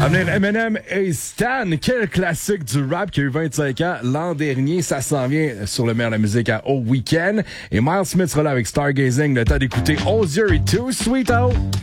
À venir Eminem et Stan, quel classique du rap qui a eu 25 ans l'an dernier. Ça s'en vient sur le meilleur de la musique à All Weekend. Et Miles Smith sera là avec Stargazing. Le temps d'écouter 11 Year et Too Sweet Out.